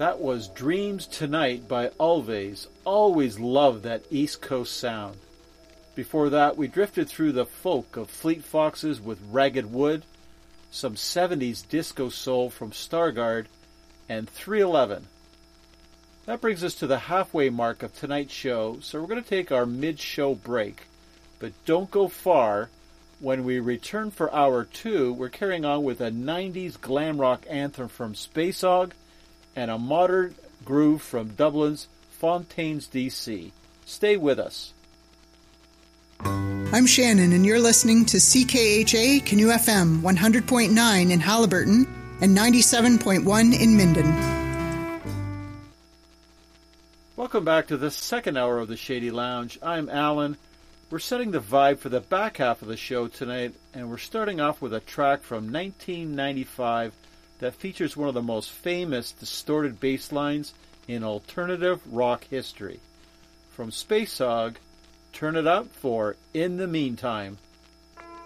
That was Dreams Tonight by Alves. Always loved that East Coast sound. Before that, we drifted through the folk of Fleet Foxes with Ragged Wood, some 70s disco soul from Stargard, and 311. That brings us to the halfway mark of tonight's show, so we're going to take our mid-show break. But don't go far. When we return for Hour 2, we're carrying on with a 90s glam rock anthem from Spacehog and a modern groove from Dublin's Fontaines DC. Stay with us. I'm Shannon, and you're listening to CKHA Canoe FM 100.9 in Halliburton and 97.1 in Minden. Welcome back to the second hour of the Shady Lounge. I'm Alan. We're setting the vibe for the back half of the show tonight, and we're starting off with a track from 1995 that features one of the most famous distorted bass lines in alternative rock history. From Spacehog, turn it up for In the Meantime.